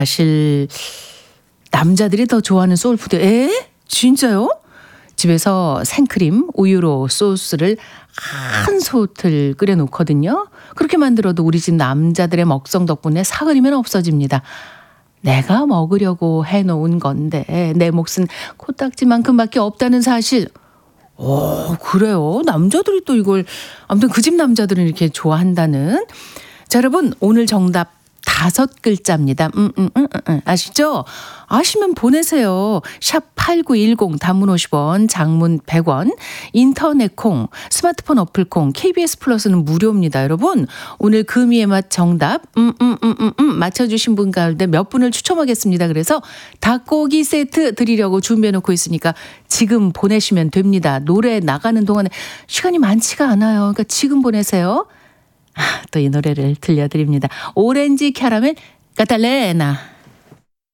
사실 남자들이 더 좋아하는 소울푸드. 진짜요? 집에서 생크림, 우유로 소스를 한 솥을 끓여 놓거든요. 그렇게 만들어도 우리 집 남자들의 먹성 덕분에 사그리면 없어집니다. 내가 먹으려고 해놓은 건데 내 몫은 코딱지만큼밖에 없다는 사실. 그래요? 남자들이 또 이걸 아무튼 그 집 남자들은 이렇게 좋아한다는. 자, 여러분 오늘 정답 5글자입니다. 아시죠? 아시면 보내세요. 샵 8910 단문 50원, 장문 100원, 인터넷 콩, 스마트폰 어플 콩, KBS 플러스는 무료입니다. 여러분 오늘 금이의 맛 정답 맞춰주신 분 가운데 몇 분을 추첨하겠습니다. 그래서 닭고기 세트 드리려고 준비해놓고 있으니까 지금 보내시면 됩니다. 노래 나가는 동안에 시간이 많지가 않아요. 그러니까 지금 보내세요. 또 이 노래를 들려드립니다. 오렌지 캐러멜 카탈레나.